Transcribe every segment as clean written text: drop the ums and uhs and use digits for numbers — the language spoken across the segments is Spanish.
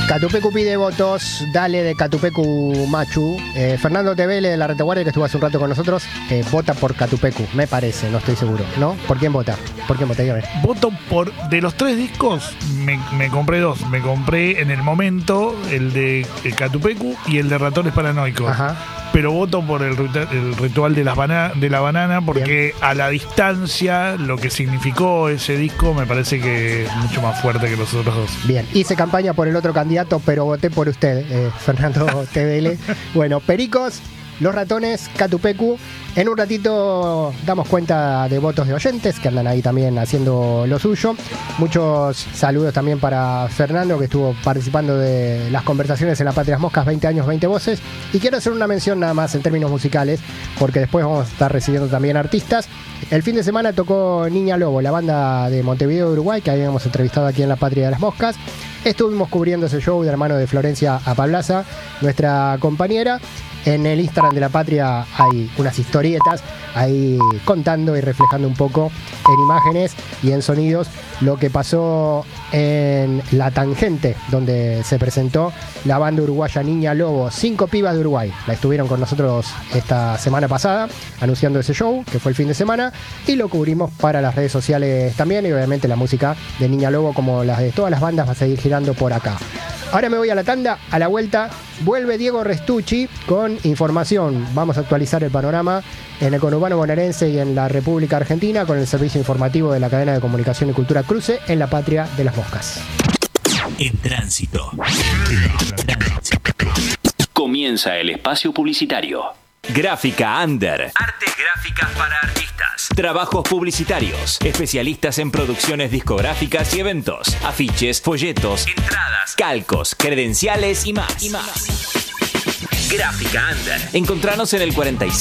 Catupecu pide votos, dale de Catupecu Machu. Fernando Tevele de la Retaguardia, que estuvo hace un rato con nosotros, vota por Catupecu, me parece, no estoy seguro, ¿no? ¿Por quién vota? ¿Por quién vota? Dígame. Voto por, de los 3 discos, me compré 2. Me compré en el momento el de Catupecu y el de Ratones Paranoicos. Ajá. Pero voto por el ritual de la banana porque bien, a la distancia lo que significó ese disco me parece que es mucho más fuerte que los otros 2. Bien, hice campaña por el otro candidato, pero voté por usted, Fernando Tevele. Bueno, Pericos, Los Ratones, Catupecu. En un ratito damos cuenta de votos de oyentes que andan ahí también haciendo lo suyo. Muchos saludos también para Fernando, que estuvo participando de las conversaciones en La Patria de las Moscas, 20 años, 20 voces. Y quiero hacer una mención nada más en términos musicales, porque después vamos a estar recibiendo también artistas. El fin de semana tocó Niña Lobo, la banda de Montevideo, de Uruguay, que habíamos entrevistado aquí en La Patria de las Moscas. Estuvimos cubriendo ese show de la mano de Florencia Apablaza, nuestra compañera. En el Instagram de La Patria hay unas historietas ahí contando y reflejando un poco en imágenes y en sonidos lo que pasó en La Tangente, donde se presentó la banda uruguaya Niña Lobo, 5 pibas de Uruguay. La estuvieron con nosotros esta semana pasada anunciando ese show, que fue el fin de semana, y lo cubrimos para las redes sociales también, y obviamente la música de Niña Lobo, como las de todas las bandas, va a seguir girando por acá. Ahora me voy a la tanda, a la vuelta vuelve Diego Restucci con información. Vamos a actualizar el panorama en el conurbano bonaerense y en la República Argentina con el servicio informativo de la cadena de comunicación y cultura Cruce en La Patria de las Moscas. En tránsito. Comienza el espacio publicitario. Gráfica Under. Artes gráficas para artistas. Trabajos publicitarios. Especialistas en producciones discográficas y eventos. Afiches, folletos, entradas, calcos, credenciales y más. Gráfica Under. Encontranos en el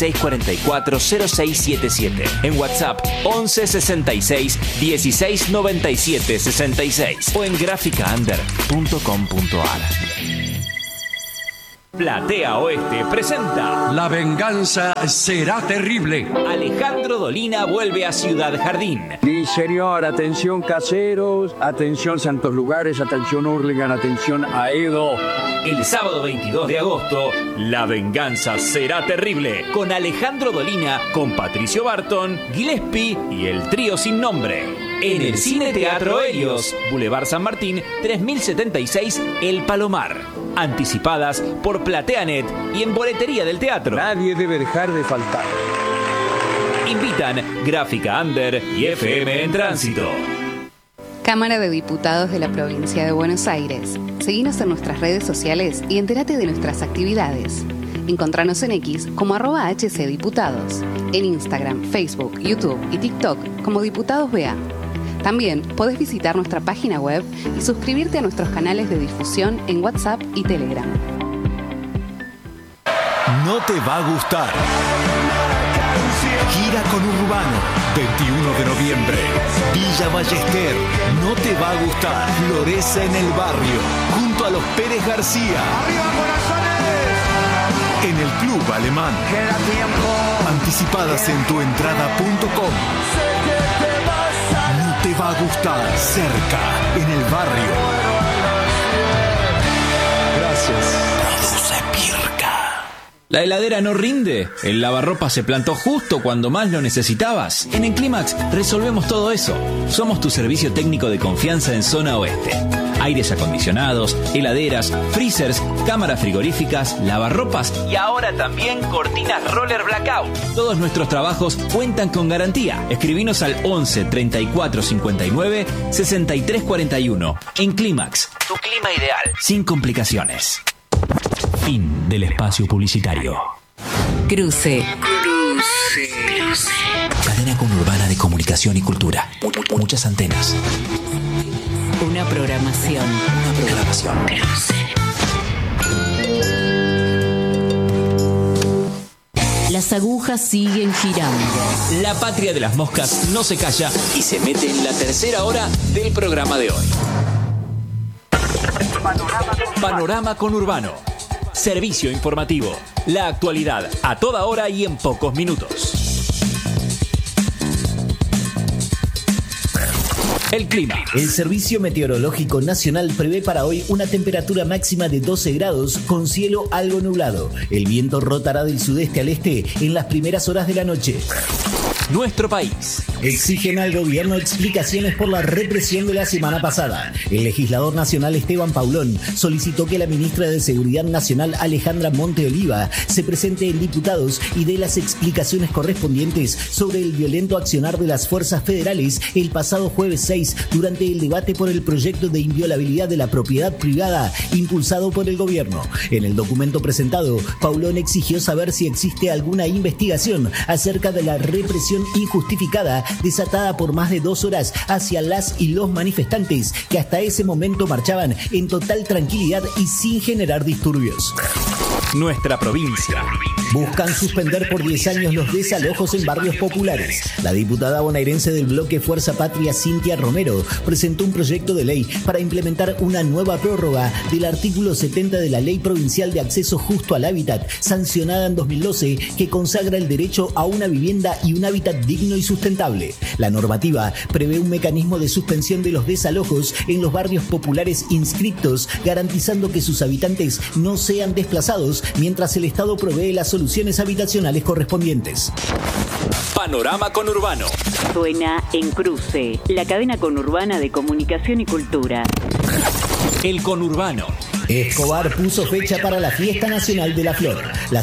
4644-0677. En WhatsApp 1166-1697-66. O en graficaunder.com.ar. Platea Oeste presenta La venganza será terrible. Alejandro Dolina vuelve a Ciudad Jardín. Sí, señor, atención caseros, atención Santos Lugares, atención Hurlingham, atención Aedo. El sábado 22 de agosto, La venganza será terrible, con Alejandro Dolina, con Patricio Barton, Gillespie y el trío sin nombre. En el Cine Teatro Helios, Boulevard San Martín, 3076, El Palomar. Anticipadas por PlateaNet y en boletería del teatro. Nadie debe dejar de faltar. Invitan Gráfica Under y FM en Tránsito. Cámara de Diputados de la Provincia de Buenos Aires. Seguinos en nuestras redes sociales y entérate de nuestras actividades. Encontranos en X como @HCDiputados. En Instagram, Facebook, YouTube y TikTok como Diputados BA. También podés visitar nuestra página web y suscribirte a nuestros canales de difusión en WhatsApp y Telegram. No te va a gustar. Gira con Urbano, 21 de noviembre. Villa Ballester. No te va a gustar. Florece en el barrio, junto a los Pérez García. ¡Arriba, corazones! En el Club Alemán. Queda tiempo. Anticipadas en tuentrada.com. No te va a gustar. Cerca, en el barrio. Gracias. Produce Pirca. ¿La heladera no rinde? ¿El lavarropa se plantó justo cuando más lo necesitabas? En Enclimax resolvemos todo eso. Somos tu servicio técnico de confianza en Zona Oeste. Aires acondicionados, heladeras, freezers, cámaras frigoríficas, lavarropas y ahora también cortinas roller blackout. Todos nuestros trabajos cuentan con garantía. Escribinos al 11 34 59 63 41. Enclimax, tu clima ideal, sin complicaciones. Fin del espacio publicitario. Cruce. Cadena conurbana de comunicación y cultura. Muchas antenas. Una programación. Las agujas siguen girando. La Patria de las Moscas no se calla y se mete en la tercera hora del programa de hoy. Panorama Conurbano. Servicio informativo. La actualidad a toda hora y en pocos minutos. El clima. El Servicio Meteorológico Nacional prevé para hoy una temperatura máxima de 12 grados con cielo algo nublado. El viento rotará del sudeste al este en las primeras horas de la noche. Nuestro país. Exigen al gobierno explicaciones por la represión de la semana pasada. El legislador nacional Esteban Paulón solicitó que la ministra de Seguridad Nacional Alejandra Monteoliva se presente en diputados y dé las explicaciones correspondientes sobre el violento accionar de las fuerzas federales el pasado jueves 6 durante el debate por el proyecto de inviolabilidad de la propiedad privada impulsado por el gobierno. En el documento presentado, Paulón exigió saber si existe alguna investigación acerca de la represión injustificada desatada por más de 2 horas hacia las y los manifestantes que hasta ese momento marchaban en total tranquilidad y sin generar disturbios. Nuestra provincia. Buscan suspender por 10 años los desalojos en barrios populares. La diputada bonaerense del bloque Fuerza Patria, Cintia Romero, presentó un proyecto de ley para implementar una nueva prórroga del artículo 70 de la Ley Provincial de Acceso Justo al Hábitat, sancionada en 2012, que consagra el derecho a una vivienda y un hábitat digno y sustentable. La normativa prevé un mecanismo de suspensión de los desalojos en los barrios populares inscriptos, garantizando que sus habitantes no sean desplazados mientras el Estado provee las soluciones habitacionales correspondientes. Panorama Conurbano. Suena En Cruce, la cadena conurbana de comunicación y cultura. El Conurbano. Escobar puso fecha para la Fiesta Nacional de la Flor. La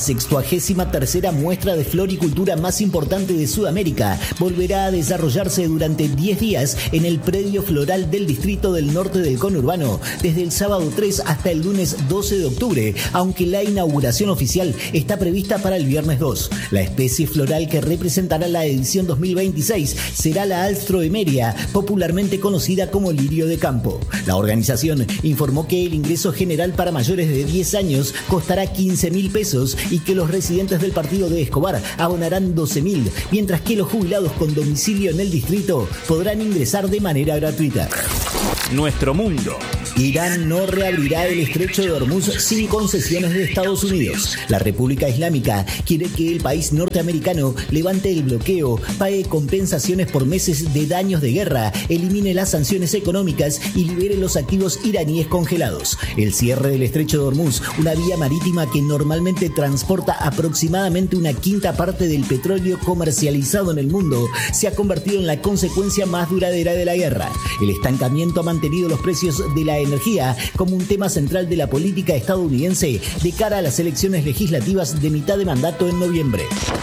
63ª muestra de floricultura más importante de Sudamérica volverá a desarrollarse durante 10 días en el predio floral del Distrito del Norte del Conurbano, desde el sábado 3 hasta el lunes 12 de octubre, aunque la inauguración oficial está prevista para el viernes 2. La especie floral que representará la edición 2026 será la Alstroemeria, popularmente conocida como lirio de campo. La organización informó que el ingreso general para mayores de 10 años costará 15.000 pesos y que los residentes del partido de Escobar abonarán 12.000, mientras que los jubilados con domicilio en el distrito podrán ingresar de manera gratuita. Nuestro mundo. Irán no reabrirá el estrecho de Hormuz sin concesiones de Estados Unidos. La República Islámica quiere que el país norteamericano levante el bloqueo, pague compensaciones por meses de daños de guerra, elimine las sanciones económicas y libere los activos iraníes congelados. El cierre del estrecho de Hormuz, una vía marítima que normalmente transporta aproximadamente una quinta parte del petróleo comercializado en el mundo, se ha convertido en la consecuencia más duradera de la guerra. El estancamiento ha mantenido los precios de la energía como un tema central de la política estadounidense de cara a las elecciones legislativas de mitad de mandato en noviembre.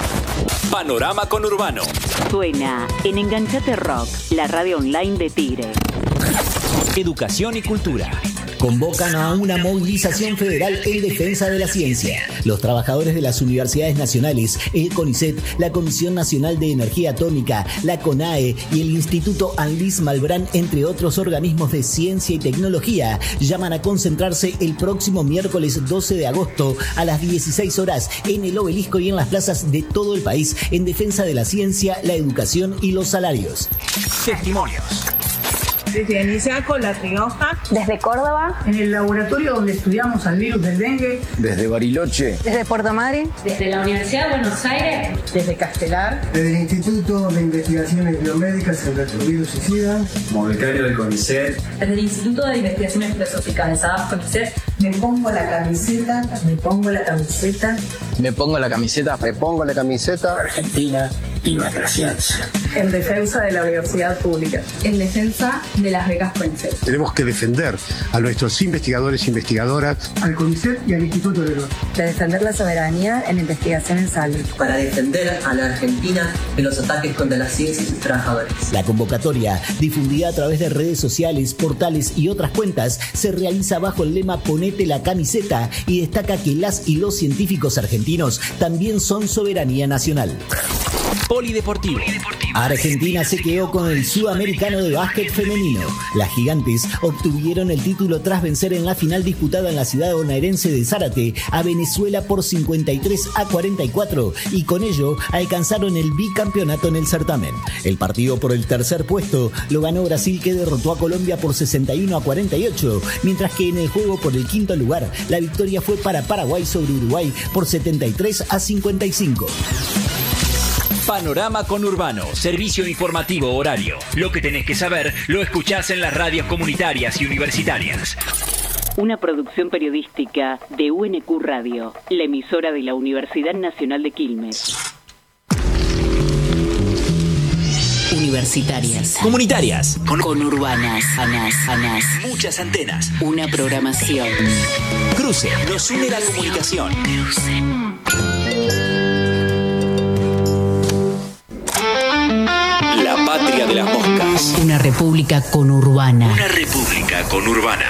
Panorama Conurbano. Suena en Enganchate Rock, la radio online de Tigre. Educación y cultura. Convocan a una movilización federal en defensa de la ciencia. Los trabajadores de las universidades nacionales, el CONICET, la Comisión Nacional de Energía Atómica, la CONAE y el Instituto Anlis Malbrán, entre otros organismos de ciencia y tecnología, llaman a concentrarse el próximo miércoles 12 de agosto a las 16 horas en el Obelisco y en las plazas de todo el país en defensa de la ciencia, la educación y los salarios. Testimonios. Desde Anisaco, La Rioja. Desde Córdoba. En el laboratorio donde estudiamos al virus del dengue. Desde Bariloche. Desde Puerto Madryn. Desde la Universidad de Buenos Aires. Desde Castelar. Desde el Instituto de Investigaciones Biomédicas en Retrovirus y SIDA. Como becario del CONICET. Desde el Instituto de Investigaciones Filosóficas de SADAF CONICET. Me pongo la camiseta. Me pongo la camiseta. Me pongo la camiseta. Me pongo la camiseta. Argentina y nuestra ciencia. En defensa de la universidad pública. En defensa de las becas CONICET. Tenemos que defender a nuestros investigadores e investigadoras, al CONICET y al Instituto de Oro. De defender la soberanía en investigación en salud. Para defender a la Argentina de los ataques contra la ciencia y sus trabajadores. La convocatoria, difundida a través de redes sociales, portales y otras cuentas, se realiza bajo el lema Ponete la camiseta y destaca que las y los científicos argentinos también son soberanía nacional. Polideportivo. Argentina se quedó con el Sudamericano de Básquet Femenino. Las gigantes obtuvieron el título tras vencer en la final disputada en la ciudad bonaerense de Zárate a Venezuela por 53-44 y con ello alcanzaron el bicampeonato en el certamen. El partido por el tercer puesto lo ganó Brasil, que derrotó a Colombia por 61-48, mientras que en el juego por el quinto lugar la victoria fue para Paraguay sobre Uruguay por 73-55. Panorama Conurbano, servicio informativo horario. Lo que tenés que saber lo escuchás en las radios comunitarias y universitarias. Una producción periodística de UNQ Radio, la emisora de la Universidad Nacional de Quilmes. Universitarias. Comunitarias. Conurbanas. Anás. Muchas antenas. Una programación. Cruce. Nos une la comunicación. La patria de las moscas. Una república conurbana. Una república conurbana.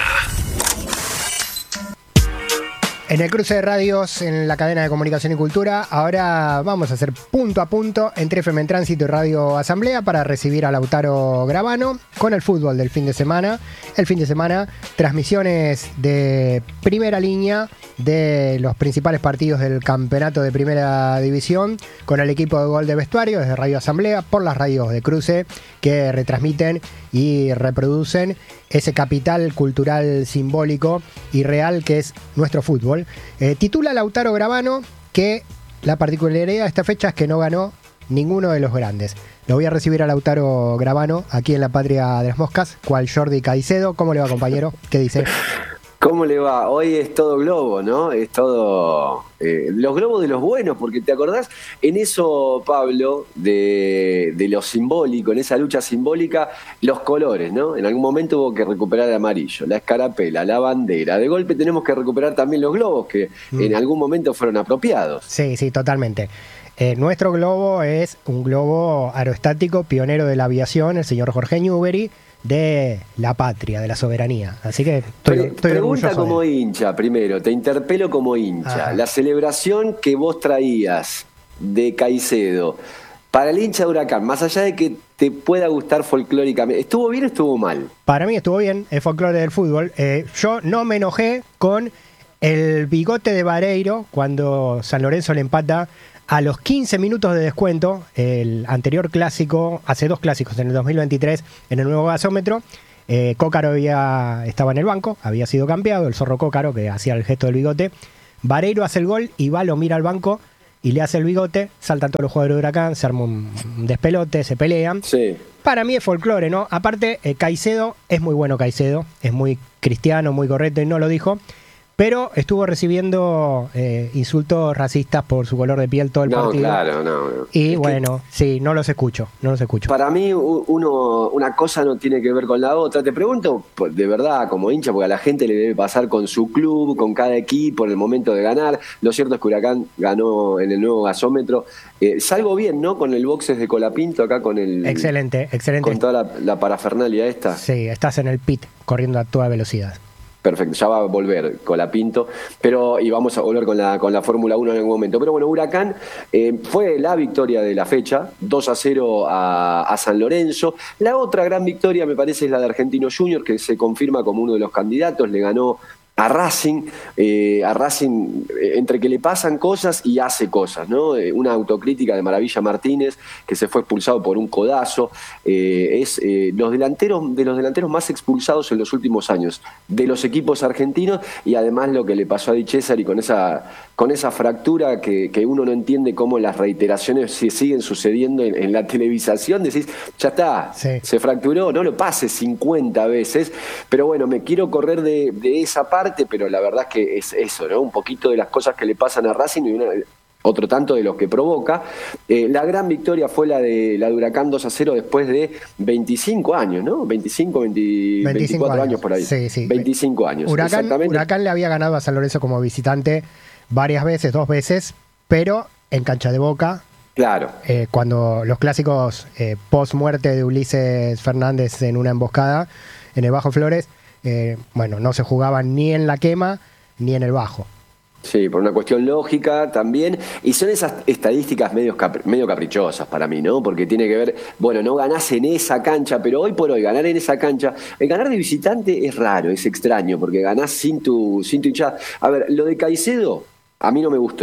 En el cruce de radios, en la cadena de comunicación y cultura, ahora vamos a hacer punto a punto entre FM Tránsito y Radio Asamblea para recibir a Lautaro Gravano con el fútbol del fin de semana. El fin de semana, transmisiones de primera línea de los principales partidos del campeonato de primera división con el equipo de Gol de Vestuario desde Radio Asamblea por las radios de cruce que retransmiten y reproducen ese capital cultural simbólico y real que es nuestro fútbol. Titula Lautaro Gravano que la particularidad de esta fecha es que no ganó ninguno de los grandes. Lo voy a recibir a Lautaro Gravano aquí en la patria de las moscas, cual Jordi Caicedo. ¿Cómo le va, compañero? ¿Qué dice? ¿Cómo le va? Hoy es todo globo, ¿no? Es todo los globos de los buenos, porque ¿te acordás? En eso, Pablo, de lo simbólico, en esa lucha simbólica, los colores, ¿no? En algún momento hubo que recuperar el amarillo, la escarapela, la bandera. De golpe tenemos que recuperar también los globos, que en algún momento fueron apropiados. Sí, totalmente. Nuestro globo es un globo aerostático, pionero de la aviación, el señor Jorge Newbery, de la patria, de la soberanía. Así que estoy pregunta orgulloso como hincha, primero, te interpelo como hincha. Ajá. La celebración que vos traías de Caicedo, para el hincha de Huracán, más allá de que te pueda gustar folclóricamente, ¿estuvo bien o estuvo mal? Para mí estuvo bien, el folclore del fútbol. Yo no me enojé con el bigote de Vareiro cuando San Lorenzo le empata a los 15 minutos de descuento, el anterior clásico, hace 2 clásicos, en el 2023, en el nuevo gasómetro. Cócaro estaba en el banco, había sido cambiado, el zorro Cócaro, que hacía el gesto del bigote. Vareiro hace el gol y va, lo mira al banco y le hace el bigote, saltan todos los jugadores de Huracán, se arma un despelote, se pelean. Sí. Para mí es folclore, ¿no? Aparte, Caicedo, es muy bueno Caicedo, es muy cristiano, muy correcto y no lo dijo. Pero estuvo recibiendo insultos racistas por su color de piel todo el partido. Claro, no. Y bueno, sí, no los escucho. Para mí una cosa no tiene que ver con la otra. Te pregunto, de verdad, como hincha, porque a la gente le debe pasar con su club, con cada equipo en el momento de ganar. Lo cierto es que Huracán ganó en el nuevo gasómetro. Salgo bien, ¿no? Con el boxes de Colapinto acá con el... Excelente. Con toda la parafernalia esta. Sí, estás en el pit, corriendo a toda velocidad. Perfecto, ya va a volver Colapinto, y vamos a volver con la Fórmula 1 en algún momento. Pero bueno, Huracán fue la victoria de la fecha, 2-0 a San Lorenzo. La otra gran victoria me parece es la de Argentino Junior, que se confirma como uno de los candidatos, le ganó a Racing, entre que le pasan cosas y hace cosas, ¿no? Una autocrítica de Maravilla Martínez, que se fue expulsado por un codazo, es de los delanteros más expulsados en los últimos años, de los equipos argentinos, y además lo que le pasó a Di Cesari con esa fractura que uno no entiende cómo las reiteraciones se siguen sucediendo en la televisación, decís, ya está, sí. Se fracturó, no lo pases 50 veces, pero bueno, me quiero correr de esa parte, pero la verdad es que es eso, ¿no? Un poquito de las cosas que le pasan a Racing y otro tanto de lo que provoca. La gran victoria fue la de Huracán 2-0 después de 25 años, ¿no? 24 años por ahí. Sí. 25 años. Huracán le había ganado a San Lorenzo como visitante varias veces, 2 veces, pero en cancha de Boca. Claro. Cuando los clásicos post muerte de Ulises Fernández en una emboscada en el Bajo Flores, no se jugaban ni en la quema ni en el bajo. Sí, por una cuestión lógica también, y son esas estadísticas medio caprichosas para mí, ¿no? Porque tiene que ver, no ganás en esa cancha, pero hoy por hoy ganar en esa cancha, el ganar de visitante es raro, es extraño, porque ganás sin tu hinchada. A ver, lo de Caicedo a mí no me gustó.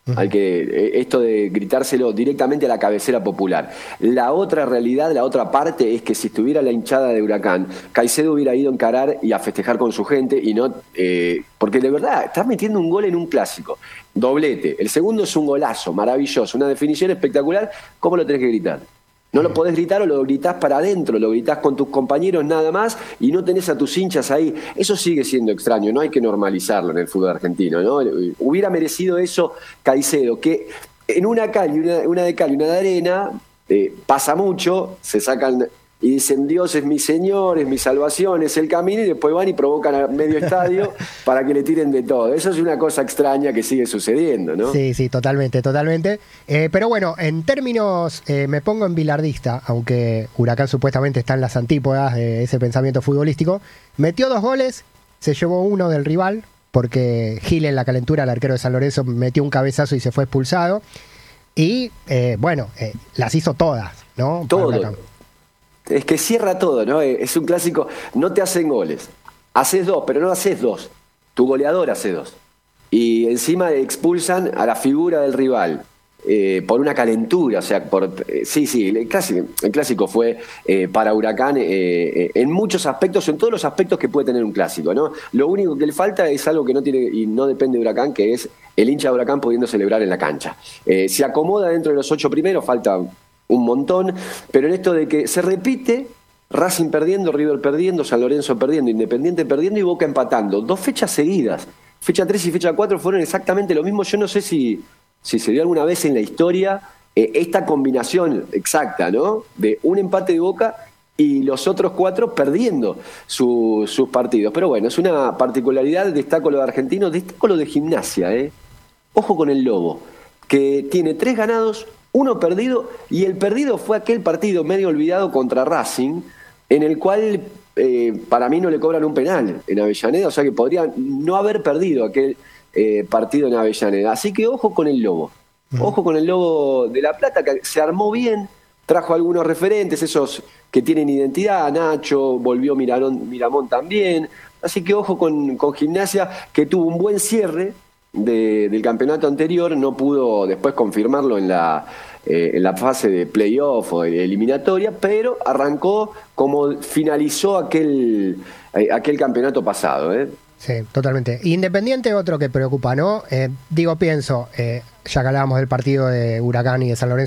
Hay que esto de gritárselo directamente a la cabecera popular. La otra realidad, la otra parte es que si estuviera la hinchada de Huracán, Caicedo hubiera ido a encarar y a festejar con su gente y no porque de verdad estás metiendo un gol en un clásico, doblete. El segundo es un golazo, maravilloso, una definición espectacular. ¿Cómo lo tenés que gritar? No lo podés gritar o lo gritás para adentro, lo gritás con tus compañeros nada más y no tenés a tus hinchas ahí. Eso sigue siendo extraño, no hay que normalizarlo en el fútbol argentino, ¿no? Hubiera merecido eso Caicedo, que en una de cal y una de arena pasa mucho, se sacan y dicen Dios es mi Señor, es mi salvación, es el camino, y después van y provocan a medio estadio para que le tiren de todo. Eso es una cosa extraña que sigue sucediendo, ¿no? Sí, totalmente. Pero bueno, en términos, me pongo en bilardista, aunque Huracán supuestamente está en las antípodas de ese pensamiento futbolístico. Metió 2 goles, se llevó uno del rival, porque Gil en la calentura, el arquero de San Lorenzo, metió un cabezazo y se fue expulsado. Y las hizo todas, ¿no? Todo. Es que cierra todo, ¿no? Es un clásico, no te hacen goles. Haces 2, pero no haces 2. Tu goleador hace 2. Y encima expulsan a la figura del rival por una calentura. O sea, el clásico fue para Huracán en muchos aspectos, en todos los aspectos que puede tener un clásico, ¿no? Lo único que le falta es algo que no tiene y no depende de Huracán, que es el hincha de Huracán pudiendo celebrar en la cancha. Se acomoda dentro de los 8 primeros, falta un montón, pero en esto de que se repite, Racing perdiendo, River perdiendo, San Lorenzo perdiendo, Independiente perdiendo y Boca empatando. 2 fechas seguidas. Fecha 3 y fecha 4 fueron exactamente lo mismo. Yo no sé si se dio alguna vez en la historia esta combinación exacta, ¿no? De un empate de Boca y los otros 4 perdiendo sus partidos. Pero bueno, es una particularidad. Destaco lo de Argentinos, destaco lo de Gimnasia, Ojo con el Lobo, que tiene 3 ganados, 1 perdido, y el perdido fue aquel partido medio olvidado contra Racing, en el cual para mí no le cobran un penal en Avellaneda, o sea que podrían no haber perdido aquel partido en Avellaneda. Así que ojo con el Lobo, ojo con el Lobo de La Plata, que se armó bien, trajo algunos referentes, esos que tienen identidad, Nacho, volvió Miramón también, así que ojo con Gimnasia, que tuvo un buen cierre del campeonato anterior, no pudo después confirmarlo en la fase de playoff o de eliminatoria, pero arrancó como finalizó aquel campeonato pasado. Sí, totalmente. Independiente, otro que preocupa, ¿no? Pienso, ya que hablábamos del partido de Huracán y de San Lorenzo,